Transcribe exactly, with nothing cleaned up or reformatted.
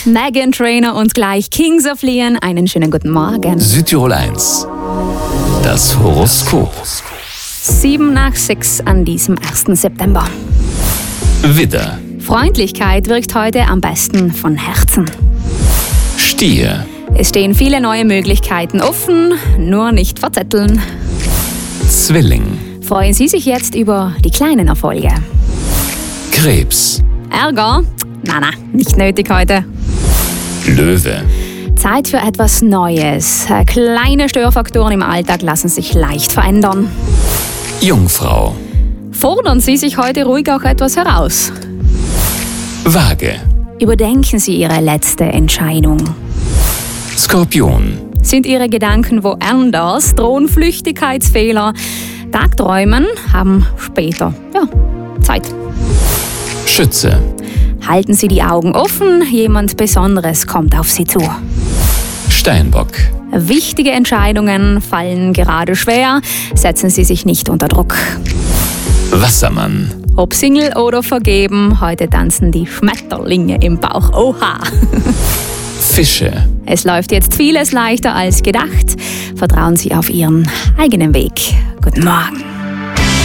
Meghan Trainor und gleich Kings of Leon. Einen schönen guten Morgen. Südtirol eins. Das Horoskop. Sieben nach sechs an diesem ersten September. Widder. Freundlichkeit wirkt heute am besten von Herzen. Stier. Es stehen viele neue Möglichkeiten offen, nur nicht verzetteln. Zwilling. Freuen Sie sich jetzt über die kleinen Erfolge. Krebs. Ärger? Na, na, nicht nötig heute. Löwe. Zeit für etwas Neues. Kleine Störfaktoren im Alltag lassen sich leicht verändern. Jungfrau. Fordern Sie sich heute ruhig auch etwas heraus. Waage. Überdenken Sie Ihre letzte Entscheidung. Skorpion. Sind Ihre Gedanken woanders? Drohen Flüchtigkeitsfehler? Tagträumen haben später ja, Zeit. Schütze. Halten Sie die Augen offen, jemand Besonderes kommt auf Sie zu. Steinbock. Wichtige Entscheidungen fallen gerade schwer, setzen Sie sich nicht unter Druck. Wassermann. Ob Single oder vergeben, heute tanzen die Schmetterlinge im Bauch. Oha! Fische. Es läuft jetzt vieles leichter als gedacht. Vertrauen Sie auf Ihren eigenen Weg. Guten Morgen.